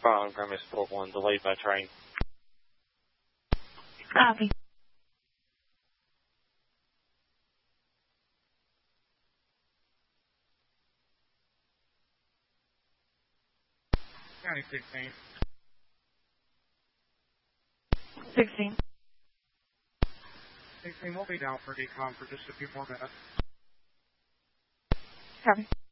On premise 4-1, delayed by train. Copy. County 16. 16. 16 will be down for decom for just a few more minutes. Copy.